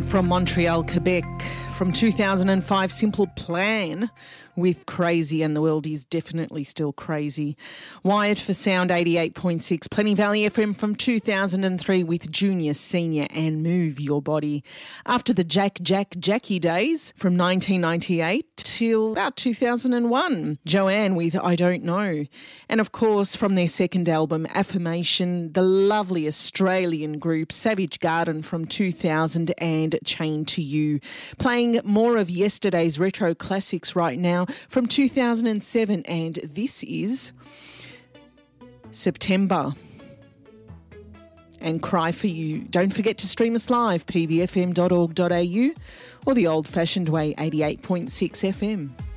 From Montreal, Quebec, from 2005, Simple Plan with Crazy, and the world is definitely still crazy. Wired for Sound 88.6, Plenty Valley FM from 2003 with Junior, Senior and Move Your Body. After the Jackie days from 1998 till about 2001, Joanne with I Don't Know. And of course from their second album, Affirmation, the lovely Australian group Savage Garden from 2000 and Chained to You. Playing more of yesterday's retro classics right now from 2007, and this is September and Cry For You. Don't forget to stream us live, pvfm.org.au or the old-fashioned way, 88.6 FM.